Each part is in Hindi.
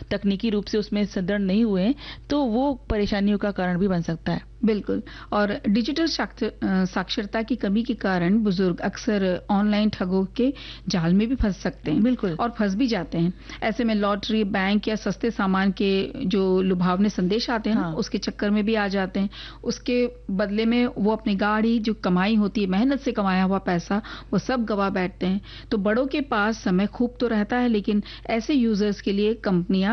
तकनीकी रूप से उसमें सुदृढ़ नहीं हुए हैं, तो वो परेशानियों का कारण भी बन सकता है। बिल्कुल। और डिजिटल साक्षरता की कमी के कारण बुजुर्ग अक्सर ऑनलाइन ठगों के जाल में भी फंस सकते हैं। बिल्कुल। और फंस भी जाते हैं। ऐसे में लॉटरी, बैंक या सस्ते सामान के जो लुभावने संदेश आते हैं ना, उसके चक्कर में भी आ जाते हैं। उसके बदले में वो अपनी गाड़ी, जो कमाई होती है, मेहनत से कमाया हुआ पैसा, वो सब गवा बैठते हैं। तो बड़ों के पास समय खूब तो रहता है, लेकिन ऐसे यूजर्स के लिए कंपनियां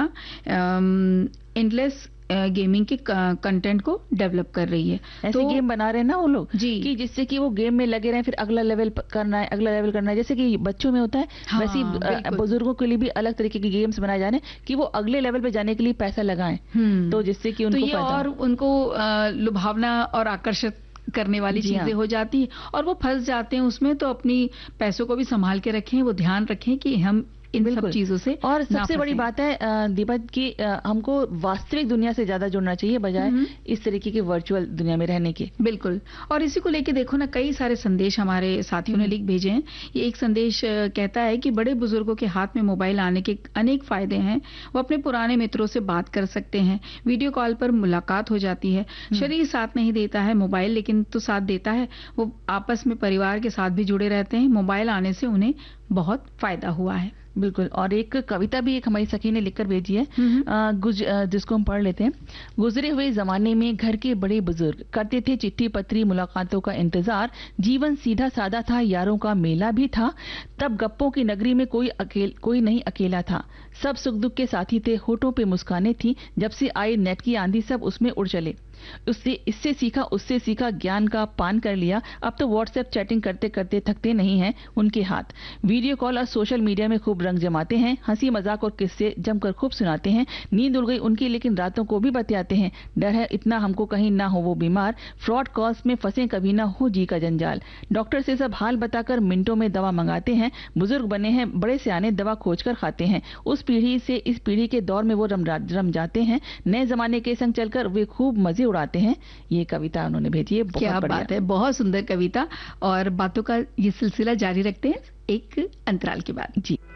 एंडलेस गेमिंग के कंटेंट को डेवलप कर रही है। ऐसे गेम बना रहे हैं ना वो लोग कि जिससे कि वो गेम में लगे रहें, फिर अगला लेवल करना है, अगला लेवल करना है, जैसे कि बच्चों में होता है। हाँ, वैसे ही बुजुर्गों के लिए भी अलग तरीके के गेम्स बनाए जा रहे हैं कि वो अगले लेवल पे जाने के लिए पैसा लगाएं, तो जिससे कि उनको फायदा और उनको लुभावना और आकर्षित करने वाली चीजें हो जाती है और वो फंस जाते हैं उसमें। तो अपनी पैसों को भी संभाल के रखें, वो ध्यान रखें कि हम इन सब चीजों से और सबसे बड़ी बात है दीपा की, हमको वास्तविक दुनिया से ज्यादा जुड़ना चाहिए बजाय इस तरीके की वर्चुअल दुनिया में रहने के। बिल्कुल। और इसी को लेके देखो ना, कई सारे संदेश हमारे साथियों ने लिख भेजे हैं। ये एक संदेश कहता है कि बड़े बुजुर्गों के हाथ में मोबाइल आने के अनेक फायदे हैं। वो अपने पुराने मित्रों से बात कर सकते हैं, वीडियो कॉल पर मुलाकात हो जाती है। शरीर साथ नहीं देता है मोबाइल, लेकिन तो साथ देता है। वो आपस में परिवार के साथ भी जुड़े रहते हैं। मोबाइल आने से उन्हें बहुत फायदा हुआ है। बिल्कुल। और एक कविता भी एक हमारी सखी ने लिखकर भेजी है, जिसको हम पढ़ लेते हैं। गुजरे हुए जमाने में घर के बड़े बुजुर्ग करते थे चिट्ठी पत्री मुलाकातों का इंतजार। जीवन सीधा साधा था, यारों का मेला भी था। तब गप्पों की नगरी में कोई नहीं अकेला था। सब सुख दुख के साथी थे, होठों पे मुस्काने थी। जब से आई नेट की आंधी, सब उसमें उड़ चले। इससे सीखा, उससे सीखा, ज्ञान का पान कर लिया। अब तो व्हाट्सएप चैटिंग करते करते थकते नहीं हैं उनके हाथ। वीडियो कॉल और सोशल मीडिया में खूब रंग जमाते हैं। हंसी मजाक और किस्से जमकर खूब सुनाते हैं। नींद उड़ गई उनकी, लेकिन रातों को भी बतियाते हैं। डर है इतना हमको कहीं ना हो वो बीमार। फ्रॉड कॉल्स में फंसे कभी ना हो जी का जंजाल। डॉक्टर से सब हाल बताकर मिनटों में दवा मंगाते हैं। बुजुर्ग बने हैं बड़े सियाने, दवा खोज कर खाते हैं। उस पीढ़ी से इस पीढ़ी के दौर में वो रम जाते हैं। नए जमाने के संग चलकर वे खूब मजे उड़ाते हैं। ये कविता उन्होंने भेजी है। क्या बात है, बहुत सुंदर कविता। और बातों का ये सिलसिला जारी रखते हैं एक अंतराल के बाद। जी।